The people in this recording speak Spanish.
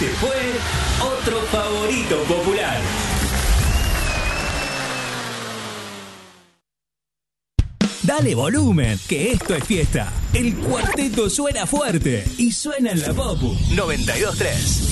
Este fue otro favorito popular. Dale volumen, que esto es fiesta. El cuarteto suena fuerte y suena en la Popu 92.3.